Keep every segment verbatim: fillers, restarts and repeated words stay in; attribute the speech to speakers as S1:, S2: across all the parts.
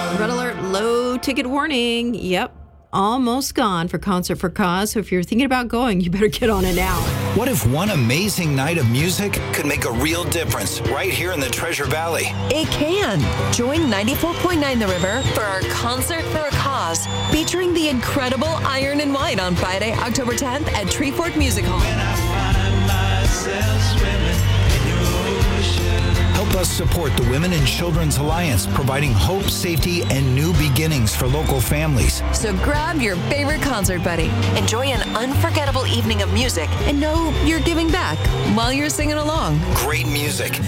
S1: Red alert, low ticket warning. Yep, almost gone for Concert for Cause. So if you're thinking about going, you better get on it now.
S2: What if one amazing night of music could make a real difference right here in the Treasure Valley?
S3: It can. Join ninety-four point nine The River for our Concert for a Cause, featuring the incredible Iron and Wine on Friday, October tenth at Treefort Music Hall.
S4: When I find myself swimming in your ocean.
S2: Help us support the Women and Children's Alliance, providing hope, safety, and new beginnings for local families.
S3: So grab your favorite concert buddy, enjoy an unforgettable evening of music, and know you're giving back while you're singing along.
S2: Great music.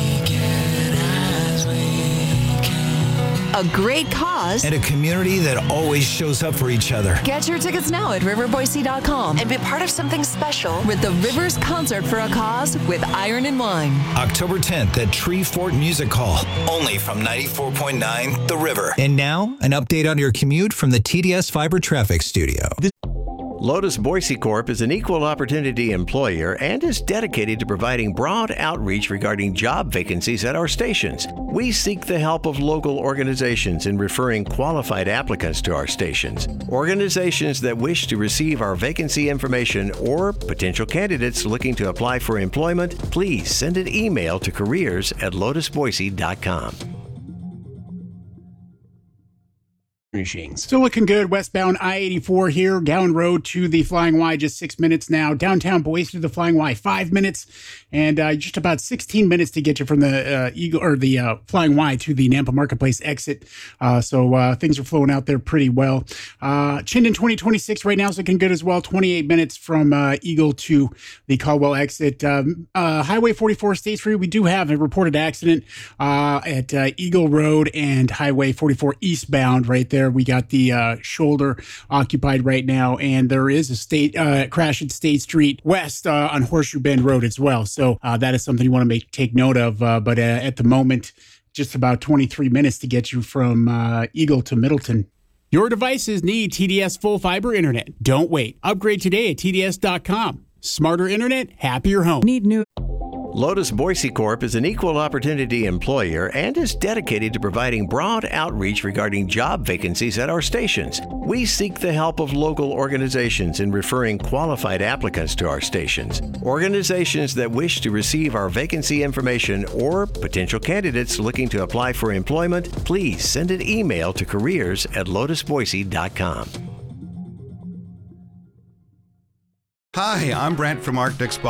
S3: A great cause.
S2: And a community that always shows up for each other.
S3: Get your tickets now at river boise dot com and be part of something special with the Rivers Concert for a Cause with Iron and Wine.
S2: October tenth at Treefort Music Hall. Only from ninety-four point nine The River.
S5: And now, an update on your commute from the T D S Fiber Traffic Studio.
S6: Lotus Boise Corp is an equal opportunity employer and is dedicated to providing broad outreach regarding job vacancies at our stations. We seek the help of local organizations in referring qualified applicants to our stations. Organizations that wish to receive our vacancy information or potential candidates looking to apply for employment, please send an email to careers at lotus boise dot com.
S7: Machines. Still looking good. Westbound I eighty-four here, Gowan Road to the Flying Y, just six minutes now. Downtown Boise to the Flying Y, five minutes, and uh, just about sixteen minutes to get you from the uh, Eagle or the uh, Flying Y to the Nampa Marketplace exit. Uh, so uh, things are flowing out there pretty well. Uh, Chinden twenty twenty-six right now is looking good as well. twenty-eight minutes from uh, Eagle to the Caldwell exit. Um, uh, Highway forty-four State Street. We do have a reported accident uh, at uh, Eagle Road and Highway forty-four eastbound right there. We got the uh, shoulder occupied right now, and there is a state uh, crash at State Street West uh, on Horseshoe Bend Road as well. So uh, that is something you want to make take note of. Uh, but uh, at the moment, just about twenty-three minutes to get you from uh, Eagle to Middleton. Your devices need T D S full fiber internet. Don't wait. Upgrade today at T D S dot com. Smarter internet, happier home.
S3: Need new.
S6: Lotus Boise Corp is an equal opportunity employer and is dedicated to providing broad outreach regarding job vacancies at our stations. We seek the help of local organizations in referring qualified applicants to our stations. Organizations that wish to receive our vacancy information or potential candidates looking to apply for employment, please send an email to careers at lotus boise dot com.
S8: Hi, I'm Brent from Arctic Spa